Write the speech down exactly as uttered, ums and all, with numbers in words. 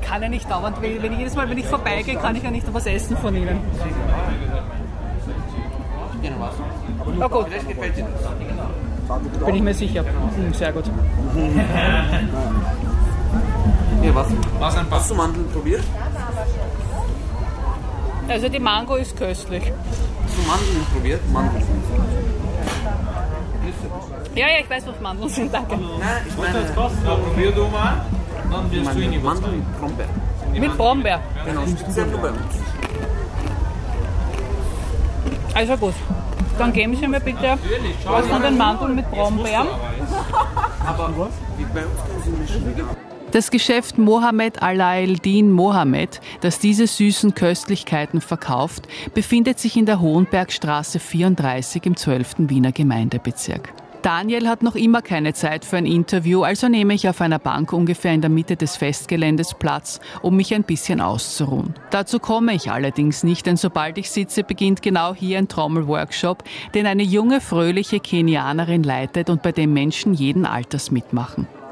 kann ja nicht dauernd, wenn ich jedes Mal, wenn ich vorbeigehe, kann ich ja nicht was essen von Ihnen. Oh gut. Bin ich mir sicher. Hm, sehr gut. Ja, was? Was ein Hast du Mandeln probiert? Also die Mango ist köstlich. Hast du Mandeln probiert? Mandeln. Ja, ja, ich weiß, was Mandeln sind, danke. Nein, ich meine... Ja, probier du mal, dann wirst du ihn nicht. Mandeln mit Brombeer. Mit Brombeer? Genau, speziell nur bei uns. Also gut, dann geben Sie mir bitte was von den Mandeln mit Brombeeren. Aber wie bei uns können Sie mischen. Das Geschäft Mohammed Alaeddin Mohammed, das diese süßen Köstlichkeiten verkauft, befindet sich in der Hohenbergstraße vierunddreißig im zwölften Wiener Gemeindebezirk. Daniel hat noch immer keine Zeit für ein Interview, also nehme ich auf einer Bank ungefähr in der Mitte des Festgeländes Platz, um mich ein bisschen auszuruhen. Dazu komme ich allerdings nicht, denn sobald ich sitze, beginnt genau hier ein Trommelworkshop, den eine junge, fröhliche Kenianerin leitet und bei dem Menschen jeden Alters mitmachen.